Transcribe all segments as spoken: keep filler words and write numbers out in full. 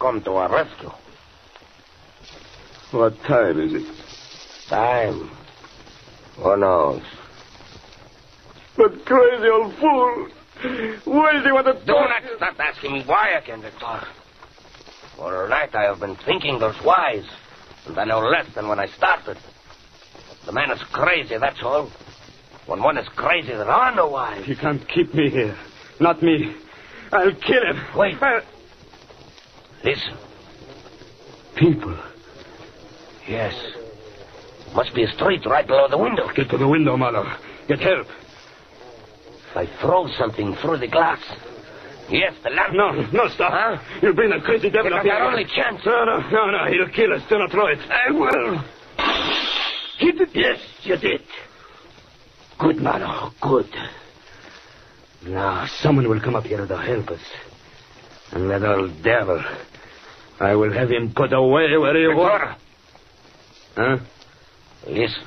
come to our rescue. What time is it? Time? Who knows? That crazy old fool. Why does he want to Do talk? not start asking me why again, Victor. All night I have been thinking those whys, and I know less than when I started. The man is crazy, that's all. When one is crazy, there are no whys. He can't keep me here. Not me. I'll kill him. Wait. I'll... Listen. People. Yes. Must be a street right below the window. Get to the window, Marlowe. Get help. If I throw something through the glass. Yes, the lamp. No, no, stop. Huh? You'll bring the crazy devil It's up here. our only chance. No, no, no, no. He'll kill us. Do not throw it. I will. Hit it. Yes, you did. Good, Marlowe. Good. Now, someone will come up here to help us. And that old devil, I will have him put away where he was. Huh? Listen.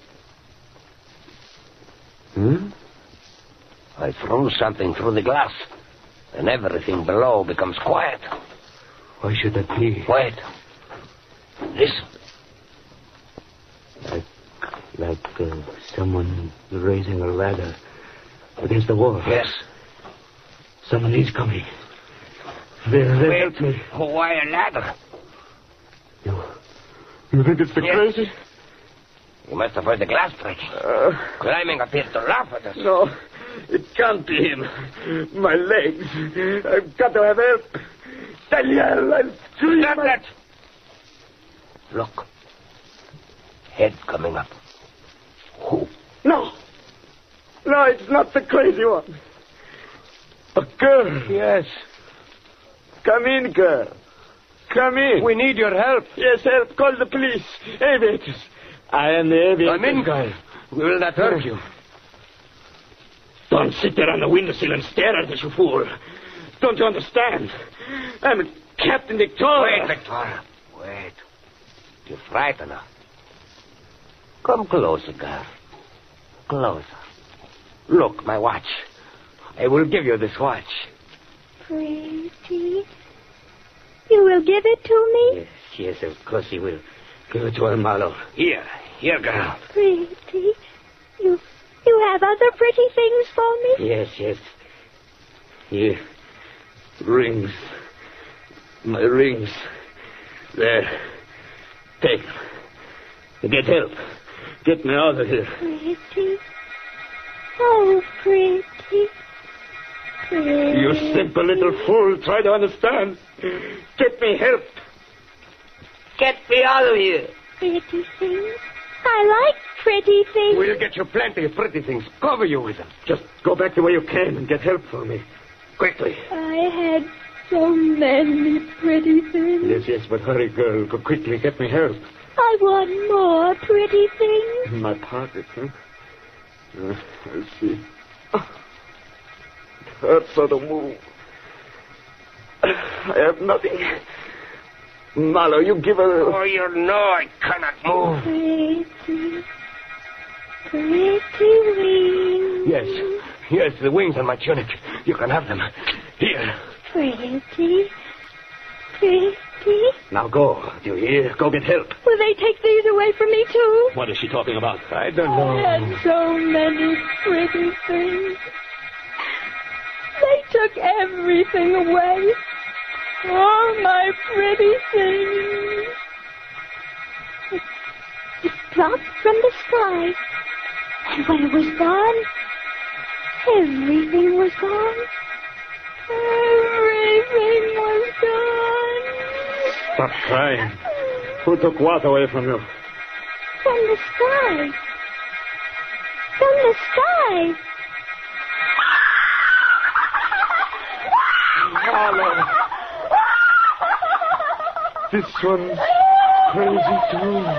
Hmm? I threw something through the glass, and everything below becomes quiet. Why should that be? Wait. Listen. Like, like uh, someone raising a ladder against the wall. Yes. Someone is coming. They, they Wait. help me. Why a ladder? You, you think it's the Yes. crazy? You must have heard the glass breaking. Uh, Climbing up here to laugh at us. no, it can't be him. My legs. I've got to have help. Daniel, I'll scream. Stop my... that. Look. Head coming up. Who? No. No, it's not the crazy one. A girl. Yes. Come in, girl. Come in. We need your help. Yes, help. Call the police. Aviators. I am the aviator. Come in, girl. We will not hurt you. Don't sit there on the windowsill and stare at us, you fool. Don't you understand? I'm Captain Victoria. Wait, Victoria. Wait. You frighten her. Come closer, girl. Closer. Look, my watch. I will give you this watch. Pretty. You will give it to me? Yes, yes, of course he will. Give it to her, Marlowe. Here. Here, girl. Pretty. You you have other pretty things for me? Yes, yes. Here. Rings. My rings. There. Take them. Get help. Get me out of here. Pretty. Oh, pretty. Pretty. You simple little fool. Try to understand. Get me help. Get me out of here. Pretty things. I like pretty things. We'll get you plenty of pretty things. Cover you with them. Just go back the way you came and get help for me. Quickly. I had so many pretty things. Yes, yes, but hurry, girl. Go quickly. Get me help. I want more pretty things. In my pocket, huh? Uh, let's see. Oh, it hurts so to move. I have nothing. Marlowe, you give her... Oh, you know I cannot move. Pretty. Pretty wings. Yes. Yes, the wings on my tunic. You can have them. Here. Pretty. Pretty. Now go. Do you hear? Go get help. Will they take these away from me, too? What is she talking about? I don't I know. had so many pretty things. They took everything away. All my pretty things. It, it dropped from the sky. And when it was gone, everything was gone. Everything was gone. Stop crying. Who took what away from you? From the sky. From the sky. Marlowe. This one's crazy too.